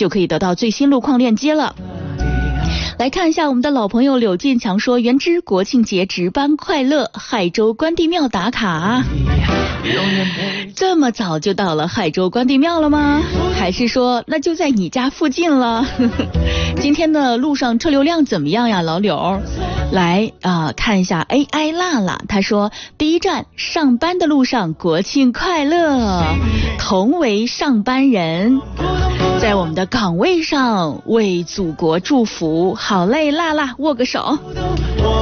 就可以得到最新路况链接了。来看一下我们的老朋友柳建强说，原知国庆节值班快乐，亥州关帝庙打卡。这么早就到了亥州关帝庙了吗？还是说那就在你家附近了？今天的路上车流量怎么样呀，老柳？来看一下 AI 辣辣，他说第一站上班的路上国庆快乐，同为上班人，在我们的岗位上为祖国祝福，好嘞，辣辣握个手。